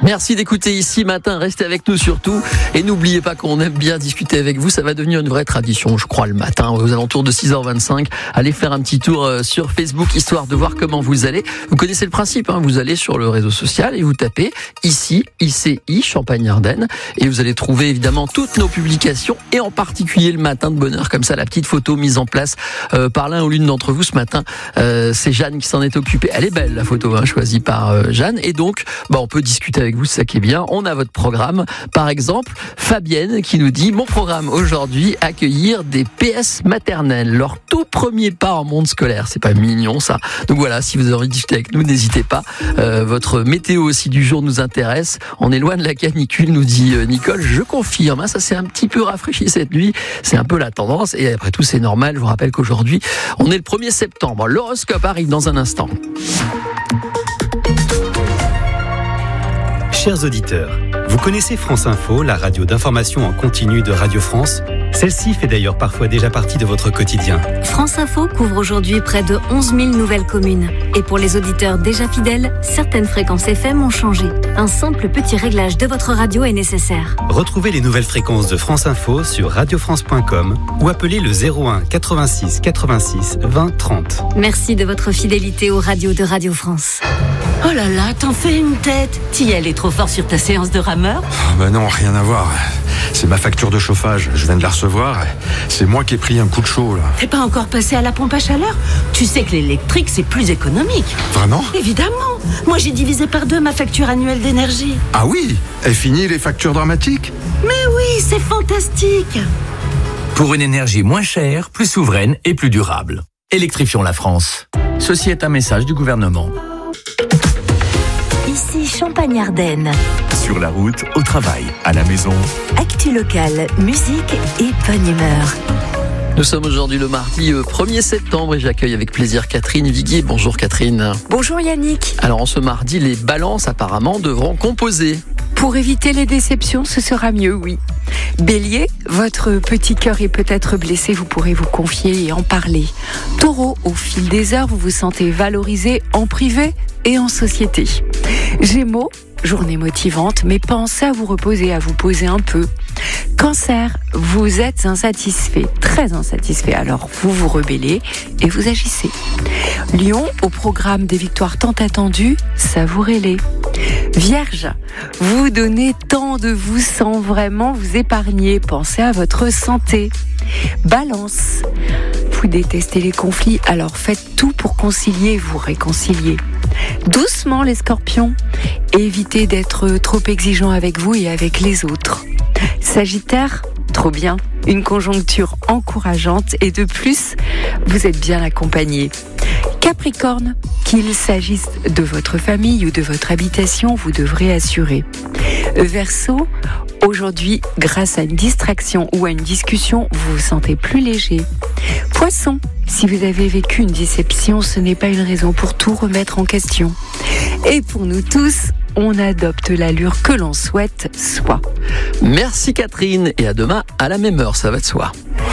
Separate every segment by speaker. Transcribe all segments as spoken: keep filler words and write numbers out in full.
Speaker 1: Merci d'écouter Ici Matin, restez avec nous surtout et n'oubliez pas qu'on aime bien discuter avec vous, ça va devenir une vraie tradition je crois le matin aux alentours de six heures vingt-cinq. Allez faire un petit tour sur Facebook histoire de voir comment vous allez. Vous connaissez le principe, hein, vous allez sur le réseau social et vous tapez Ici, I C I, Champagne-Ardenne et vous allez trouver évidemment toutes nos publications et en particulier le matin de bonheur comme ça, la petite photo mise en place euh, par l'un ou l'une d'entre vous ce matin. Euh, c'est Jeanne qui s'en est occupée. Elle est belle la photo hein, choisie par euh, Jeanne et donc bah, on peut discuter avec vous, c'est ça qui est bien. On a votre programme. Par exemple, Fabienne qui nous dit « Mon programme aujourd'hui, accueillir des P S maternelles, leur tout premier pas en monde scolaire. » C'est pas mignon ça. Donc voilà, si vous avez envie de discuter avec nous, n'hésitez pas. Euh, votre météo aussi du jour nous intéresse. On est loin de la canicule, nous dit euh, Nicole. Je confirme, hein, ça s'est un petit peu rafraîchi cette nuit. C'est un peu la tendance et après tout c'est normal. Je vous rappelle qu'aujourd'hui, on est le premier septembre. L'horoscope arrive dans un instant.
Speaker 2: Chers auditeurs, vous connaissez France Info, la radio d'information en continu de Radio France ? Celle-ci fait d'ailleurs parfois déjà partie de votre quotidien.
Speaker 3: France Info couvre aujourd'hui près de onze mille nouvelles communes. Et pour les auditeurs déjà fidèles, certaines fréquences F M ont changé. Un simple petit réglage de votre radio est nécessaire.
Speaker 2: Retrouvez les nouvelles fréquences de France Info sur radio france point com ou appelez le zéro un quatre-vingt-six quatre-vingt-six vingt trente.
Speaker 3: Merci de votre fidélité aux radios de Radio France.
Speaker 4: Oh là là, t'en fais une tête. T'y allais trop fort sur ta séance de rameur ?
Speaker 5: Oh bah non, rien à voir. C'est ma facture de chauffage. Je viens de la recevoir. C'est moi qui ai pris un coup de chaud, là.
Speaker 4: T'es pas encore passé à la pompe à chaleur ? Tu sais que l'électrique, c'est plus économique.
Speaker 5: Vraiment ?
Speaker 4: Évidemment. Moi, j'ai divisé par deux ma facture annuelle d'énergie.
Speaker 5: Ah oui ? Est fini les factures dramatiques ?
Speaker 4: Mais oui, c'est fantastique.
Speaker 6: Pour une énergie moins chère, plus souveraine et plus durable. Électrifions la France. Ceci est un message du gouvernement.
Speaker 3: Ici Champagne-Ardenne.
Speaker 7: Sur la route, au travail, à la maison.
Speaker 3: Actu locale, musique et bonne humeur.
Speaker 1: Nous sommes aujourd'hui le mardi premier septembre et j'accueille avec plaisir Catherine Viguier. Bonjour Catherine.
Speaker 8: Bonjour Yannick.
Speaker 1: Alors en ce mardi, les balances apparemment devront composer.
Speaker 8: Pour éviter les déceptions, ce sera mieux, oui. Bélier, votre petit cœur est peut-être blessé, vous pourrez vous confier et en parler. Taureau, au fil des heures, vous vous sentez valorisé en privé et en société. Gémeaux, journée motivante, mais pensez à vous reposer, à vous poser un peu. Cancer, vous êtes insatisfait, très insatisfait, alors vous vous rebellez et vous agissez. Lion, au programme des victoires tant attendues, savourez-les. Vierge, vous donnez tant de vous sans vraiment vous épargner, pensez à votre santé. Balance, vous détestez les conflits, alors faites tout pour concilier et vous réconcilier. Doucement les scorpions, évitez d'être trop exigeant avec vous et avec les autres. Sagittaire, trop bien, une conjoncture encourageante et de plus, vous êtes bien accompagné. Capricorne, qu'il s'agisse de votre famille ou de votre habitation, vous devrez assurer. Verseau, aujourd'hui, grâce à une distraction ou à une discussion, vous vous sentez plus léger. Poisson, si vous avez vécu une déception, ce n'est pas une raison pour tout remettre en question. Et pour nous tous, on adopte l'allure que l'on souhaite soit.
Speaker 1: Merci Catherine et à demain à la même heure, ça va de soi.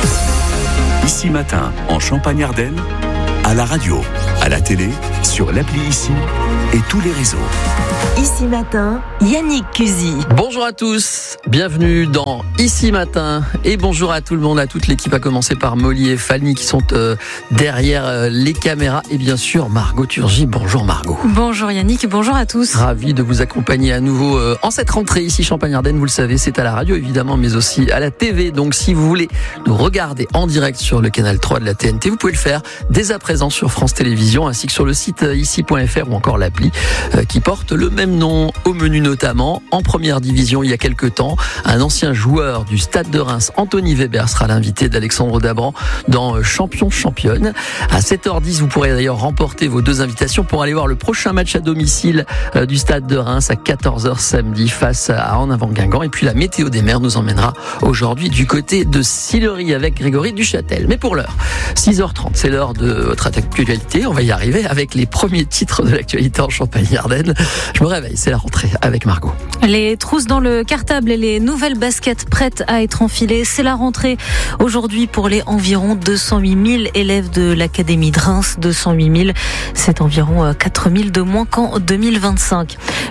Speaker 7: Ici Matin, en Champagne-Ardenne, à la radio, à la télé, sur l'appli Ici et tous les réseaux.
Speaker 3: Ici Matin, Yannick Cusy.
Speaker 1: Bonjour à tous, bienvenue dans Ici Matin et bonjour à tout le monde, à toute l'équipe, à commencer par Molly et Fanny qui sont euh, derrière euh, les caméras et bien sûr Margot Turgy. Bonjour Margot.
Speaker 9: Bonjour Yannick, bonjour à tous.
Speaker 1: Ravi de vous accompagner à nouveau euh, en cette rentrée ici Champagne-Ardenne, vous le savez, c'est à la radio évidemment mais aussi à la T V. Donc si vous voulez nous regarder en direct sur le canal trois de la T N T, vous pouvez le faire dès à présent sur France Télévisions ainsi que sur le site euh, ici point f r ou encore l'appli euh, qui porte le même nom. Au menu notamment, en première division il y a quelques temps, un ancien joueur du Stade de Reims, Anthony Weber, sera l'invité d'Alexandre Dabran dans Champion Championne. À sept heures dix, vous pourrez d'ailleurs remporter vos deux invitations pour aller voir le prochain match à domicile du Stade de Reims à quatorze heures samedi face à En Avant Guingamp. Et puis la météo des mers nous emmènera aujourd'hui du côté de Sillery avec Grégory Duchâtel. Mais pour l'heure, six heures trente, c'est l'heure de votre actualité. On va y arriver avec les premiers titres de l'actualité en Champagne-Ardenne. Je me réveille, c'est la rentrée avec Margot.
Speaker 9: Les trousses dans le cartable et les nouvelles baskets prêtes à être enfilées, c'est la rentrée aujourd'hui pour les environ deux cent huit mille élèves de l'Académie de Reims. deux cent huit mille, c'est environ quatre mille de moins qu'en deux mille vingt-cinq.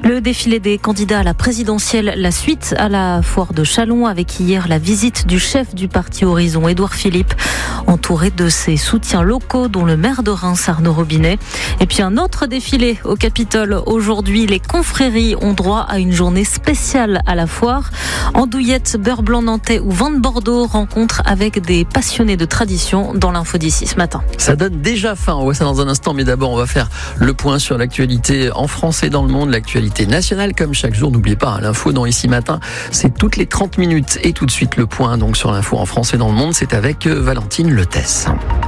Speaker 9: Le défilé des candidats à la présidentielle, la suite à la foire de Châlons, avec hier la visite du chef du parti Horizon, Édouard Philippe, entouré de ses soutiens locaux, dont le maire de Reims, Arnaud Robinet. Et puis un autre défilé au Capitole. Aujourd'hui, les confréries ont droit à une journée spéciale à la foire. Andouillette, beurre blanc nantais ou vin de Bordeaux, rencontre avec des passionnés de tradition dans l'info d'ici ce matin.
Speaker 1: Ça donne déjà faim, on voit ça dans un instant, mais d'abord on va faire le point sur l'actualité en France et dans le monde, l'actualité nationale comme chaque jour. N'oubliez pas, hein, l'info dans Ici Matin, c'est toutes les trente minutes et tout de suite le point donc sur l'info en France et dans le monde, c'est avec Valentine Letès.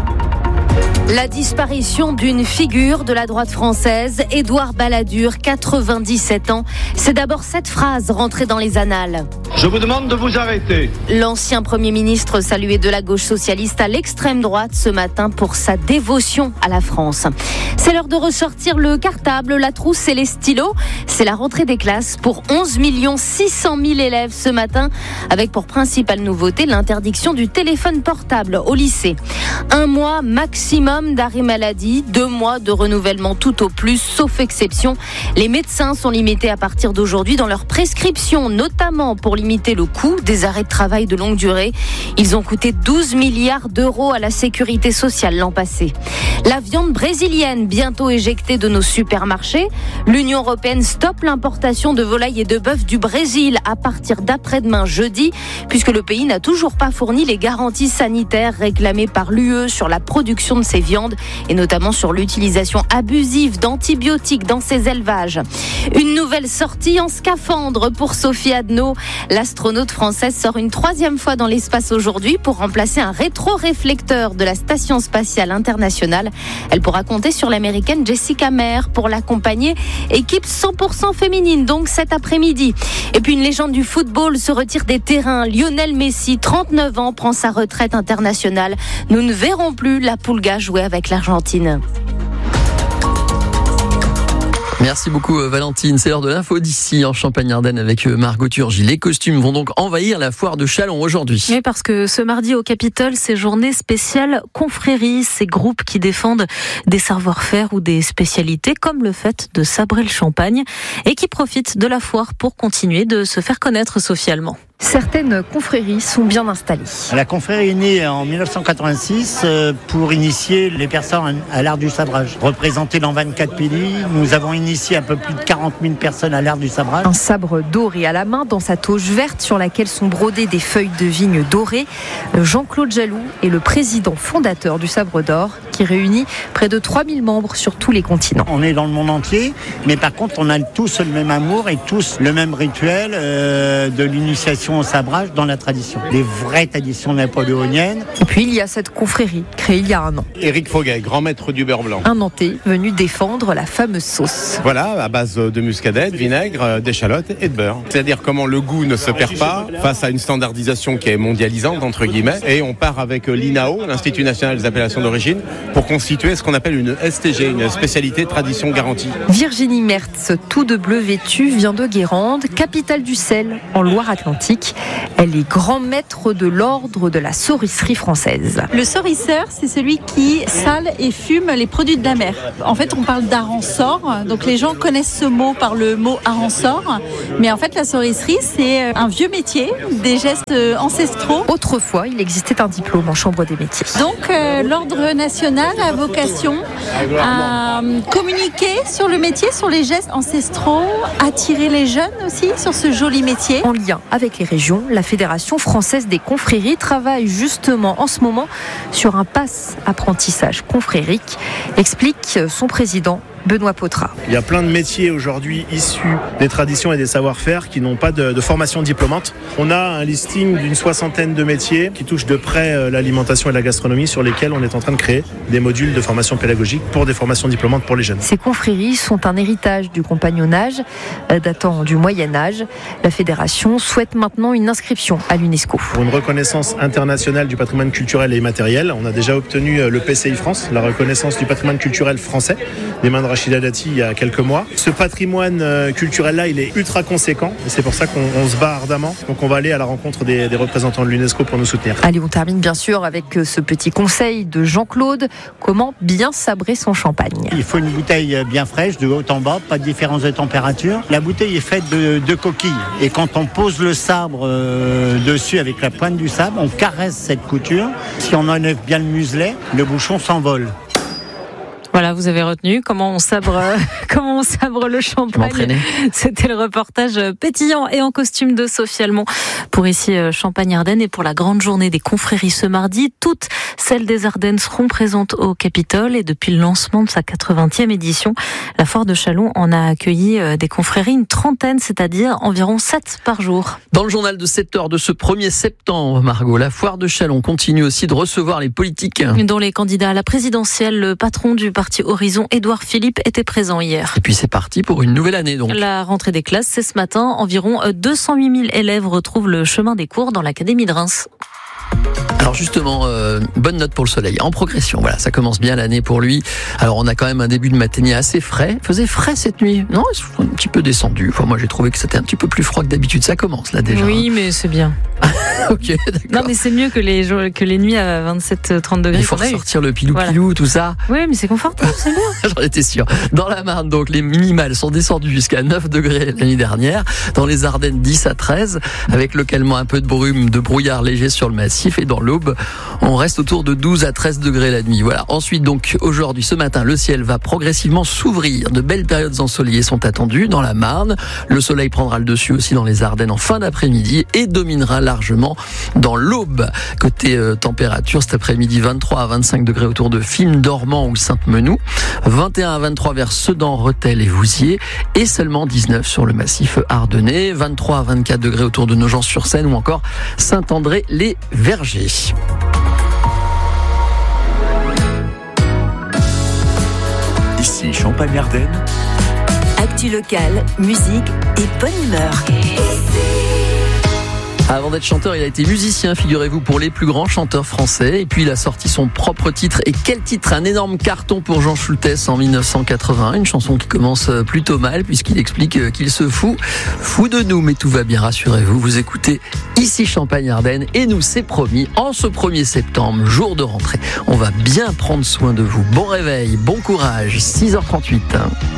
Speaker 10: La disparition d'une figure de la droite française, Édouard Balladur, quatre-vingt-dix-sept ans. C'est d'abord cette phrase rentrée dans les annales.
Speaker 11: Je vous demande de vous arrêter.
Speaker 10: L'ancien Premier ministre salué de la gauche socialiste à l'extrême droite ce matin pour sa dévotion à la France. C'est l'heure de ressortir le cartable, la trousse et les stylos. C'est la rentrée des classes pour onze millions six cent mille élèves ce matin, avec pour principale nouveauté l'interdiction du téléphone portable au lycée. Un mois maximum d'arrêt maladie, deux mois de renouvellement tout au plus, sauf exception. Les médecins sont limités à partir d'aujourd'hui dans leurs prescriptions, notamment pour limiter le coût des arrêts de travail de longue durée. Ils ont coûté douze milliards d'euros à la sécurité sociale l'an passé. La viande brésilienne, bientôt éjectée de nos supermarchés. L'Union européenne stoppe l'importation de volailles et de bœuf du Brésil à partir d'après-demain jeudi, puisque le pays n'a toujours pas fourni les garanties sanitaires réclamées par l'U E sur la production de ces viandes et notamment sur l'utilisation abusive d'antibiotiques dans ces élevages. Une nouvelle sortie en scaphandre pour Sophie Adno. L'astronaute française sort une troisième fois dans l'espace aujourd'hui pour remplacer un rétroréflecteur de la Station spatiale internationale. Elle pourra compter sur l'américaine Jessica Meir pour l'accompagner. Équipe cent pour cent féminine donc cet après-midi. Et puis une légende du football se retire des terrains. Lionel Messi, trente-neuf ans, prend sa retraite internationale. Nous ne verrons plus la Pulga jouer avec l'Argentine.
Speaker 1: Merci beaucoup Valentine, c'est l'heure de l'info d'ici en Champagne-Ardenne avec Margot Turgy. Les costumes vont donc envahir la foire de Châlons aujourd'hui.
Speaker 9: Oui, parce que ce mardi au Capitole, c'est journée spéciale confrérie, ces groupes qui défendent des savoir-faire ou des spécialités comme le fait de sabrer le champagne et qui profitent de la foire pour continuer de se faire connaître socialement.
Speaker 12: Certaines confréries sont bien installées.
Speaker 13: La confrérie est née en dix-neuf cent quatre-vingt-six pour initier les personnes à l'art du sabrage. Représenté dans vingt-quatre pays, nous avons initié un peu plus de quarante mille personnes à l'art du sabrage.
Speaker 12: Un sabre doré à la main dans sa toge verte sur laquelle sont brodées des feuilles de vigne dorées. Jean-Claude Jaloux est le président fondateur du Sabre d'Or qui réunit près de trois mille membres sur tous les continents.
Speaker 13: On est dans le monde entier, mais par contre on a tous le même amour et tous le même rituel euh, de l'initiation au sabrage dans la tradition. Les vraies traditions napoléoniennes.
Speaker 12: Et puis il y a cette confrérie créée il y a un an.
Speaker 14: Éric Foguet, grand maître du beurre blanc.
Speaker 12: Un Nantais venu défendre la fameuse sauce.
Speaker 14: Voilà, à base de muscadette, vinaigre, d'échalote et de beurre. C'est-à-dire comment le goût ne se perd pas face à une standardisation qui est mondialisante, entre guillemets. Et on part avec l'I N A O, l'Institut National des Appellations d'Origine, pour constituer ce qu'on appelle une S T G, une spécialité tradition garantie.
Speaker 12: Virginie Mertz, tout de bleu vêtue, vient de Guérande, capitale du sel, en Loire-Atlantique. Elle est grand maître de l'ordre de la saurisserie française.
Speaker 15: Le saurisseur, c'est celui qui sale et fume les produits de la mer. En fait, on parle d'aransor, donc les gens connaissent ce mot par le mot aransor, mais en fait, la saurisserie, c'est un vieux métier, des gestes ancestraux.
Speaker 12: Autrefois, il existait un diplôme en chambre des métiers.
Speaker 15: Donc, euh, l'ordre national a vocation à communiquer sur le métier, sur les gestes ancestraux, attirer les jeunes aussi sur ce joli métier.
Speaker 12: En lien avec les régions, la Fédération française des confréries travaille justement en ce moment sur un pass apprentissage confrérique, explique son président Benoît Potrat.
Speaker 16: Il y a plein de métiers aujourd'hui issus des traditions et des savoir-faire qui n'ont pas de, de formation diplômante. On a un listing d'une soixantaine de métiers qui touchent de près l'alimentation et la gastronomie sur lesquels on est en train de créer des modules de formation pédagogique pour des formations diplômantes pour les jeunes.
Speaker 12: Ces confréries sont un héritage du compagnonnage datant du Moyen-Âge. La fédération souhaite maintenant une inscription à l'UNESCO.
Speaker 16: Pour une reconnaissance internationale du patrimoine culturel et immatériel, on a déjà obtenu le P C I France, la reconnaissance du patrimoine culturel français des mains de Rachida Dati il y a quelques mois. Ce patrimoine euh, culturel-là, il est ultra conséquent et c'est pour ça qu'on on se bat ardemment. Donc on va aller à la rencontre des, des représentants de l'UNESCO pour nous soutenir.
Speaker 12: Allez, on termine bien sûr avec ce petit conseil de Jean-Claude. Comment bien sabrer son champagne?
Speaker 13: Il faut une bouteille bien fraîche, de haut en bas, pas de différence de température. La bouteille est faite de, de coquilles et quand on pose le sabre euh, dessus avec la pointe du sabre, on caresse cette couture. Si on enlève bien le muselet, le bouchon s'envole.
Speaker 9: Voilà, vous avez retenu comment on sabre, comment on sabre le champagne. C'était le reportage pétillant et en costume de Sophie Almond pour ici Champagne-Ardenne et pour la grande journée des confréries ce mardi. Toutes celles des Ardennes seront présentes au Capitole et depuis le lancement de sa quatre-vingtième édition, la foire de Châlons en a accueilli des confréries, une trentaine, c'est-à-dire environ sept par jour.
Speaker 1: Dans le journal de sept heures de ce premier septembre, Margot, la foire de Châlons continue aussi de recevoir les politiques.
Speaker 9: Dont les candidats à la présidentielle, le patron du parti Horizon, Édouard Philippe, était présent hier.
Speaker 1: Et puis c'est parti pour une nouvelle année donc.
Speaker 9: La rentrée des classes, c'est ce matin. Environ deux cent huit mille élèves retrouvent le chemin des cours dans l'académie de Reims.
Speaker 1: Alors justement, euh, bonne note pour le soleil, en progression. Voilà, ça commence bien l'année pour lui. Alors on a quand même un début de matinée assez frais. Il faisait frais cette nuit. Non, ils sont un petit peu descendus. Enfin, moi j'ai trouvé que c'était un petit peu plus froid que d'habitude. Ça commence là déjà.
Speaker 9: Oui, mais c'est bien.
Speaker 1: Ok, d'accord.
Speaker 9: Non, mais c'est mieux que les jours, que les nuits à vingt-sept à trente degrés.
Speaker 1: Il faut ressortir le pilou-pilou, voilà. Tout ça.
Speaker 9: Oui, mais c'est confortable, c'est bien.
Speaker 1: J'en étais sûr. Dans la Marne, donc, les minimales sont descendues jusqu'à neuf degrés l'année dernière. Dans les Ardennes, dix à treize, avec localement un peu de brume, de brouillard léger sur le massif. Et dans l'Aube, on reste autour de douze à treize degrés la nuit. Voilà. Ensuite, donc, aujourd'hui, ce matin, le ciel va progressivement s'ouvrir. De belles périodes ensoleillées sont attendues dans la Marne. Le soleil prendra le dessus aussi dans les Ardennes en fin d'après-midi et dominera largement dans l'Aube. Côté euh, température, cet après-midi, vingt-trois à vingt-cinq degrés autour de Fismes, Dormans ou Sainte-Menou, vingt et un à vingt-trois vers Sedan, Rethel et Vouziers, et seulement dix-neuf sur le massif ardennais, vingt-trois à vingt-quatre degrés autour de Nogent-sur-Seine ou encore Saint-André-les-Vergers.
Speaker 7: Ici Champagne-Ardenne.
Speaker 17: Actu locale, musique et bonne humeur.
Speaker 1: Avant d'être chanteur, il a été musicien, figurez-vous, pour les plus grands chanteurs français. Et puis il a sorti son propre titre. Et quel titre! Un énorme carton pour Jean Schultes en dix-neuf cent quatre-vingt-un. Une chanson qui commence plutôt mal puisqu'il explique qu'il se fout, fout de nous. Mais tout va bien, rassurez-vous. Vous écoutez ici Champagne-Ardenne. Et nous, c'est promis, en ce premier septembre, jour de rentrée, on va bien prendre soin de vous. Bon réveil, bon courage, six heures trente-huit.